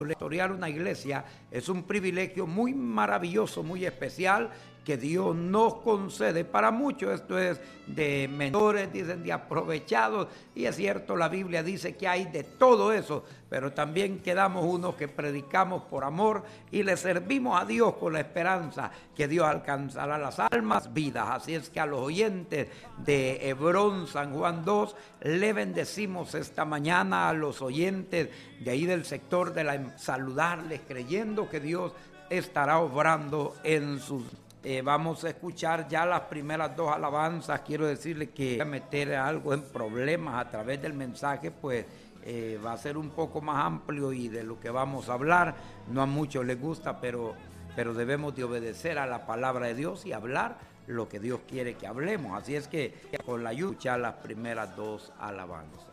pastorear una iglesia es un privilegio muy maravilloso, muy especial, que Dios nos concede. Para muchos esto es de mentores, dicen de aprovechados, y es cierto, la Biblia dice que hay de todo eso, pero también quedamos unos que predicamos por amor y le servimos a Dios con la esperanza que Dios alcanzará las almas vidas. Así es que a los oyentes de Hebrón San Juan 2 le bendecimos esta mañana, a los oyentes de ahí del sector de saludarles, creyendo que Dios estará obrando en sus vamos a escuchar ya las primeras dos alabanzas. Quiero decirle que voy a meter algo en problemas a través del mensaje, pues va a ser un poco más amplio y de lo que vamos a hablar no a muchos les gusta, pero debemos de obedecer a la palabra de Dios y hablar lo que Dios quiere que hablemos. Así es que con la ayuda, las primeras dos alabanzas.